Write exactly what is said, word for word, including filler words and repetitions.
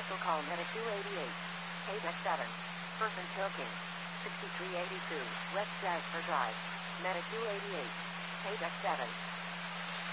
Special call Medic two eighty-eight. Payback seven. Person choking. sixty-three eighty-two. West Jasper Drive. Medic two eighty-eight. Payback seven.